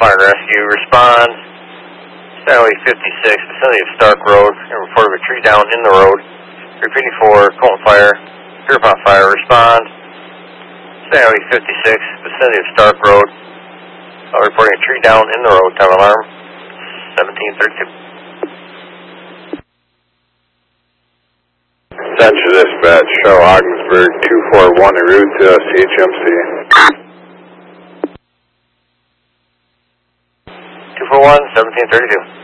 Fire and Rescue, respond. Highway 56, vicinity of Stark Road, and report of a tree down in the road. Repeating for Colton Fire, Pierpont Fire, respond. Highway 56, vicinity of Stark Road. Reporting a tree down in the road. Time alarm 1732. Central Dispatch, show Ogdensburg 241 en route to CHMC. 241, 1732.